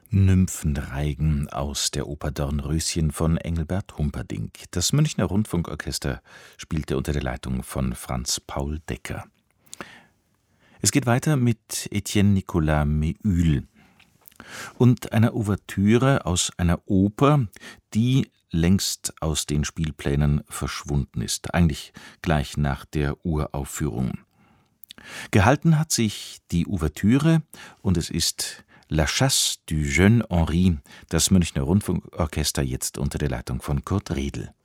Nymphenreigen aus der Oper Dornröschen von Engelbert Humperdinck. Das Münchner Rundfunkorchester spielte unter der Leitung von Franz Paul Decker. Es geht weiter mit Etienne Nicolas Méhul und einer Ouvertüre aus einer Oper, die längst aus den Spielplänen verschwunden ist, eigentlich gleich nach der Uraufführung. Gehalten hat sich die Ouvertüre und es ist La Chasse du jeune Henri, das Münchner Rundfunkorchester jetzt unter der Leitung von Kurt Riedl.